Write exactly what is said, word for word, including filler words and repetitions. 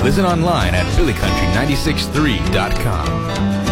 Listen online at billy country nine six three dot com.